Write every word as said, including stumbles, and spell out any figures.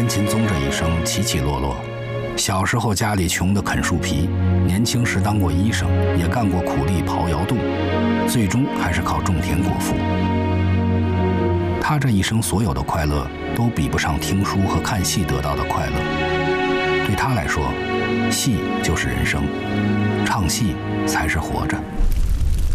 陈勤宗这一生起起落落，小时候家里穷得啃树皮，年轻时当过医生，也干过苦力刨窑洞，最终还是靠种田果腹。他这一生所有的快乐都比不上听书和看戏得到的快乐。对他来说，戏就是人生，唱戏才是活着。